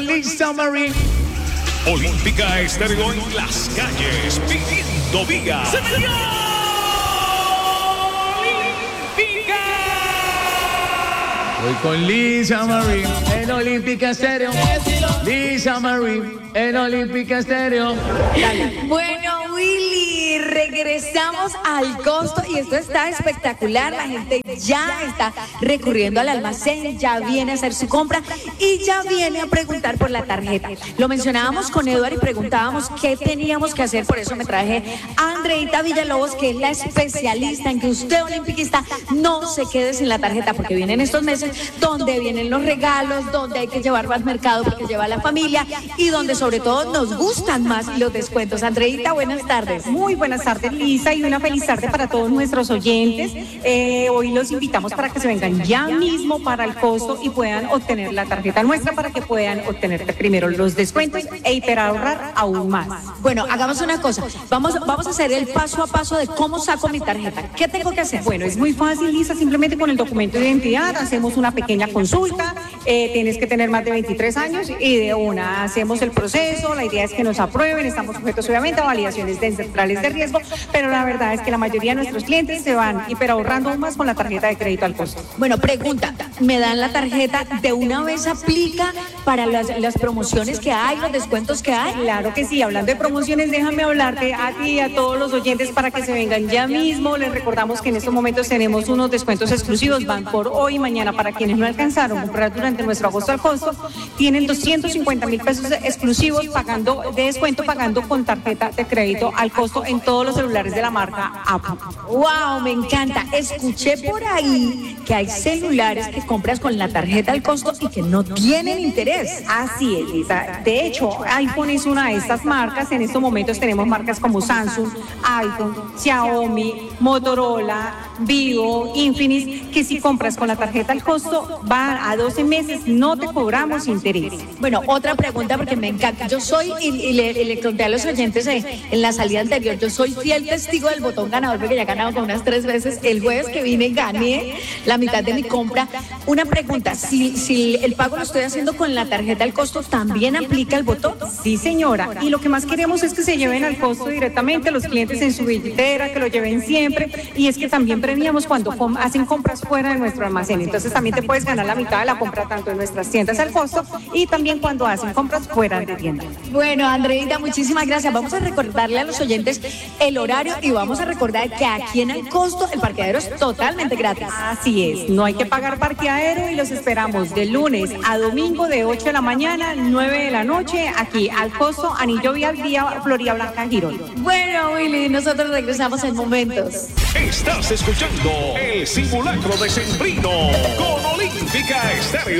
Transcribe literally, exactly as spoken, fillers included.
Lisa Marie. Olímpica Estéreo en las calles, pidiendo vida. ¡Olímpica! Voy con Lisa Marie en Olímpica Estéreo. Lisa Marie en Olímpica Estéreo. Bueno, Willy, regresamos al costo y esto está espectacular. La gente ya está recurriendo al almacén, ya viene a hacer su compra y ya viene a preguntar por la tarjeta. Lo mencionábamos con Eduardo y preguntábamos qué teníamos que hacer, por eso me traje a Andreita Villalobos, que es la especialista en que usted, olimpiquista, no se quede sin la tarjeta, porque vienen estos meses donde vienen los regalos, donde hay que llevar al mercado porque lleva a la familia y donde sobre todo nos gustan más los descuentos. Andreita, buenas tardes. Muy buenas tardes, Lisa, y una feliz tarde para todos nuestros oyentes. Eh, hoy los invitamos para que se vengan ya mismo para el costo y puedan obtener la tarjeta nuestra para que puedan obtener primero los descuentos e hiperahorrar aún más. Bueno, hagamos una cosa. Vamos, vamos a hacer el paso a paso de cómo saco mi tarjeta. ¿Qué tengo que hacer? Bueno, es muy fácil, Lisa, simplemente con el documento de identidad hacemos una pequeña consulta. Eh, tienes que tener más de veintitrés años y de una hacemos el proceso. La idea es que nos aprueben. Estamos sujetos obviamente a validaciones de centrales de riesgo, pero la verdad es que la mayoría de nuestros clientes se van hiperahorrando aún más con la tarjeta de crédito al costo. Bueno, pregunta, ¿me dan la tarjeta de una vez aplica para las, las promociones que hay, los descuentos que hay? Claro que sí. Hablando de promociones, déjame hablarte a ti y a todos los oyentes para que se vengan ya mismo. Les recordamos que en estos momentos tenemos unos descuentos exclusivos, van por hoy y mañana. Para quienes no alcanzaron a comprar durante nuestro agosto al costo, tienen doscientos cincuenta mil pesos exclusivos pagando de descuento, pagando con tarjeta de crédito al costo en todos los celulares de la marca Apple. ¡Wow! Me encanta. Escuché por ahí que hay celulares que compras con la tarjeta al costo y que no tienen interés. Así es, Lisa. De hecho, iPhone es una de estas marcas. En estos momentos tenemos marcas como Samsung, iPhone, Xiaomi, Motorola, Vivo, Infinix, que si compras con la tarjeta al costo, va a doce meses, no te cobramos interés. Bueno, otra pregunta porque me encanta. Yo soy, y, y, le, y le conté a los oyentes en, en la salida anterior, yo soy fiel testigo del botón ganador porque ya he ganado con unas tres veces. El jueves que vine gané la mitad de mi compra. Una pregunta, si, si el pago lo estoy haciendo con la tarjeta al costo, ¿también aplica el botón? Sí, señora. Y lo que más queremos es que se lleven al costo directamente los clientes en su billetera, que lo lleven siempre. Y es que también premiamos cuando com- hacen compras fuera de nuestro almacén. Entonces también te puedes ganar la mitad de la compra tanto en nuestras tiendas al costo y también cuando hacen compras fuera de tienda. Bueno, Andreita, muchísimas gracias. Vamos a recordarle a los oyentes el horario y vamos a recordar que aquí en el costo el parqueadero es totalmente gratis. Así es, no hay que pagar parqueadero y los esperamos de lunes a domingo de ocho de la mañana, nueve de la noche, aquí al costo Anillo Vial Vía Florida Blanca Girón. Bueno, Willy, nosotros regresamos en momentos. Estás escuchando el simulacro decembrino con Olímpica Estéreo.